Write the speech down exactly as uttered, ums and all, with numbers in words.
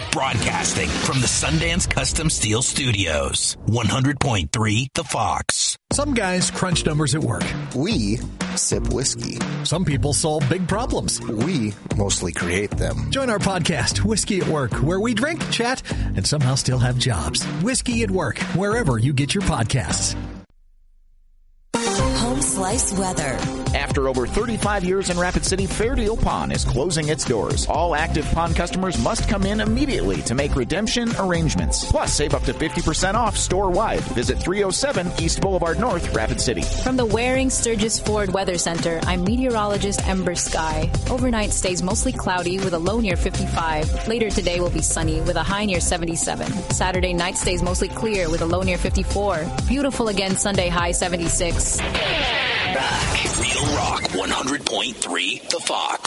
Broadcasting from the Sundance Custom Steel Studios. one hundred point three The Fox. Some guys crunch numbers at work. We sip whiskey. Some people solve big problems. We mostly create them. Join our podcast, Whiskey at Work, where we drink, chat, and somehow still have jobs. Whiskey at Work, wherever you get your podcasts. Home Slice weather. After over thirty-five years in Rapid City, Fair Deal Pawn is closing its doors. All active pawn customers must come in immediately to make redemption arrangements. Plus, save up to fifty percent off store-wide. Visit three oh seven East Boulevard North, Rapid City. From the Waring Sturgis Ford Weather Center, I'm meteorologist Ember Sky. Overnight stays mostly cloudy with a low near fifty-five. Later today will be sunny with a high near seventy-seven. Saturday night stays mostly clear with a low near fifty-four. Beautiful again Sunday, high seventy-six. Back. Real Rock one hundred point three The Fox.